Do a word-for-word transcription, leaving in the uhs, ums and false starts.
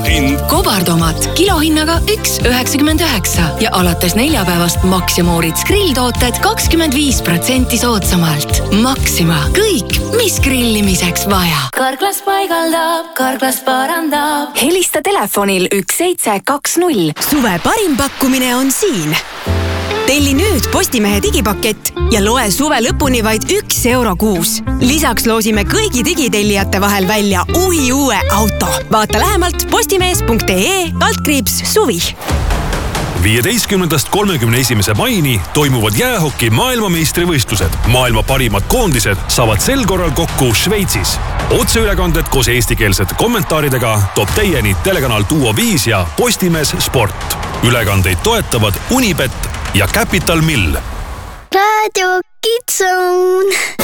hind. Kobartomat kilohinnaga üks üheksakümmend üheksa ja alates neljapäevast Max ja Moritz grilltooted kakskümmend viis protsenti soodsamalt. Maxima. Kõik, mis grillimiseks vaja. Karklas paigaldab, Karklas parandab. Helista telefonil üks seitse kaks null. Suve parim pakkumine on siin. Telli nüüd Postimehe digipakett ja loe suve lõpuni vaid üks euro kuus. Lisaks loosime kõigi digitellijate vahel välja uhi uue auto. Vaata lähemalt postimees punkt ee kaldkriips suvi. viieteistkümnendast kolmekümne esimese maini toimuvad jäähoki maailmameistrivõistlused. Maailma parimad koondised saavad sel korral kokku Šveitsis. Otseülekanded koos eestikeelsete kommentaaridega toob teieni telekanal Duo viis ja Postimees Sport. Ülekandeid toetavad Unibet ja Capital Mill. Radio Kids Zone.